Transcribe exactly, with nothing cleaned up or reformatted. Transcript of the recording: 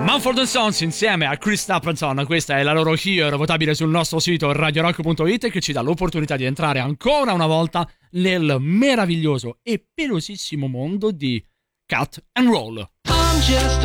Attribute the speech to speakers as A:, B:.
A: Mumford and Sons insieme a Chris Stapleton, questa è la loro Here, votabile sul nostro sito radio rock punto it, che ci dà l'opportunità di entrare ancora una volta nel meraviglioso e pelosissimo mondo di Cut and Roll.